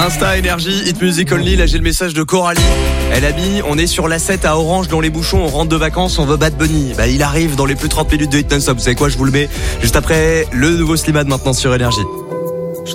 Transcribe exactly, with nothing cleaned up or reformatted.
Insta, Énergie, Hit Music Only. Là, j'ai le message de Coralie. Elle a mis, on est sur l'A sept à Orange dans les bouchons, on rentre de vacances, on veut Bad Bunny. Bah, il arrive dans les plus trente minutes de Hit Non-Stop. Vous savez quoi, je vous le mets juste après le nouveau Slimane maintenant sur Énergie.